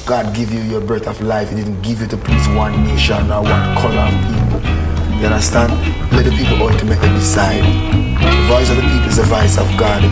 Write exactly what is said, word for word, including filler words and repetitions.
God give you your breath of life. He didn't give you to please one nation or one color of people. You understand? Let the people ultimately decide. The voice of the people is the voice of God.